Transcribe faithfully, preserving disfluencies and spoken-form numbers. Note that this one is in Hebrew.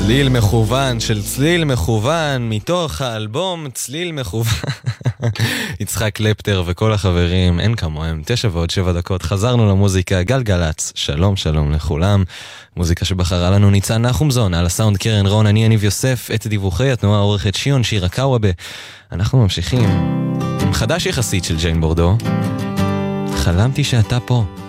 צליל מכוון של צליל מכוון מתוך האלבום צליל מכוון. יצחק קלפטר וכל החברים, אין כמוהם. תשע ועוד שבע דקות, חזרנו למוזיקה, גלגלץ, שלום שלום לכולם. מוזיקה שבחרה לנו ניצן נחומזון, על הסאונד קרן רון, אני יניב יוסף, את דיווחי התנועה עורכת שיון שירה קאוובה. אנחנו ממשיכים עם חדש יחסית של ג'יין בורדו, חלמתי שאתה פה.